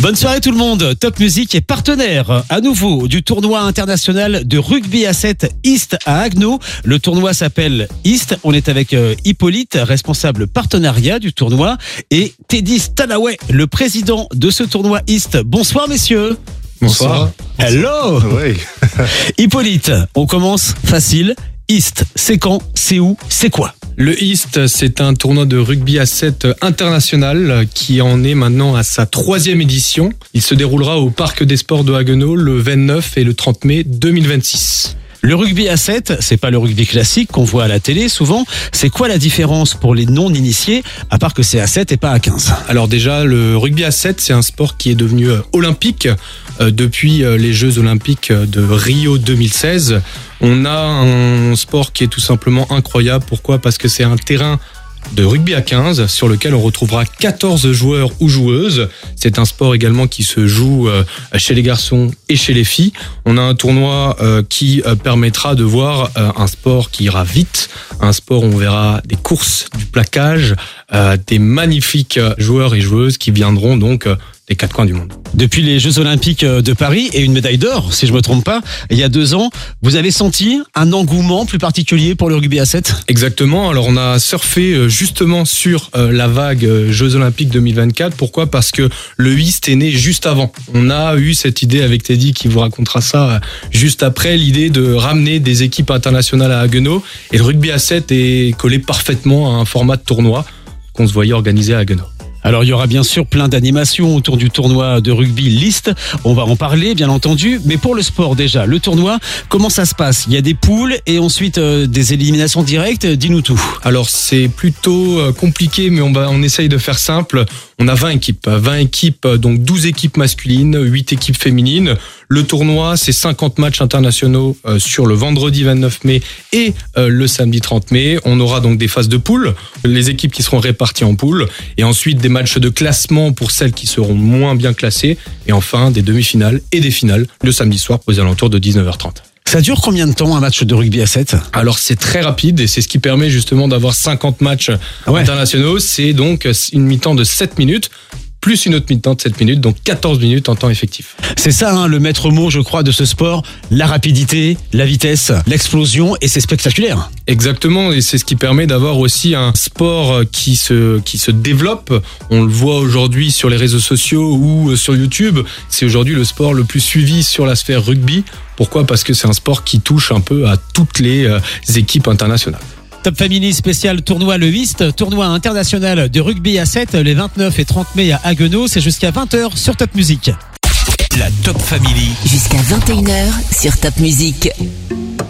Bonne soirée tout le monde. Top Music est partenaire à nouveau du tournoi international de rugby à 7 East à Haguenau. Le tournoi s'appelle East. On est avec Hippolyte, responsable partenariat du tournoi, et Teddy Stanaway, le président de ce tournoi East. Bonsoir messieurs. Bonsoir. Hello. Oui. Hippolyte, on commence facile. East, c'est quand, c'est où, c'est quoi? Le East, c'est un tournoi de rugby à 7 international qui en est maintenant à sa 3e édition. Il se déroulera au Parc des Sports de Haguenau le 29 et le 30 mai 2026. Le rugby à 7, c'est pas le rugby classique qu'on voit à la télé souvent. C'est quoi la différence pour les non-initiés, à part que c'est à 7 et pas à 15? Alors déjà, le rugby à 7, c'est un sport qui est devenu olympique depuis les Jeux olympiques de Rio 2016. On a un sport qui est tout simplement incroyable. Pourquoi ? Parce que c'est un terrain de rugby à 15 sur lequel on retrouvera 14 joueurs ou joueuses. C'est un sport également qui se joue chez les garçons et chez les filles. On a un tournoi qui permettra de voir un sport qui ira vite, un sport où on verra des courses, du plaquage, des magnifiques joueurs et joueuses qui viendront donc des 4 coins du monde. Depuis les Jeux Olympiques de Paris et une médaille d'or, si je me trompe pas, il y a 2 ans, vous avez senti un engouement plus particulier pour le rugby à 7 ? Exactement. Alors on a surfé justement sur la vague Jeux Olympiques 2024. Pourquoi ? Parce que le East est né juste avant. On a eu cette idée avec Teddy qui vous racontera ça juste après, l'idée de ramener des équipes internationales à Haguenau. Et le rugby à 7 est collé parfaitement à un format de tournoi qu'on se voyait organiser à Haguenau. Alors il y aura bien sûr plein d'animations autour du tournoi de rugby List. On va en parler bien entendu. Mais pour le sport déjà, le tournoi, comment ça se passe ? Il y a des poules et ensuite des éliminations directes. Dis-nous tout. Alors c'est plutôt compliqué, mais on essaye de faire simple. On a 20 équipes. 20 équipes, donc 12 équipes masculines, 8 équipes féminines. Le tournoi, c'est 50 matchs internationaux sur le vendredi 29 mai et le samedi 30 mai. On aura donc des phases de poules, les équipes qui seront réparties en poules, et ensuite des matchs de classement pour celles qui seront moins bien classées, et enfin des demi-finales et des finales le samedi soir aux alentours de 19h30. Ça dure combien de temps un match de rugby à 7 ? Alors c'est très rapide et c'est ce qui permet justement d'avoir 50 matchs internationaux. C'est donc une mi-temps de 7 minutes. Plus une autre mi-temps de 7 minutes, donc 14 minutes en temps effectif. C'est ça, hein, le maître mot, je crois, de ce sport. La rapidité, la vitesse, l'explosion, et c'est spectaculaire. Exactement, et c'est ce qui permet d'avoir aussi un sport qui se développe. On le voit aujourd'hui sur les réseaux sociaux ou sur YouTube. C'est aujourd'hui le sport le plus suivi sur la sphère rugby. Pourquoi ? Parce que c'est un sport qui touche un peu à toutes les équipes internationales. Top Family spécial tournoi le East, tournoi international de rugby à 7 les 29 et 30 mai à Haguenau. C'est jusqu'à 20h sur Top Music. La Top Family. Jusqu'à 21h sur Top Music.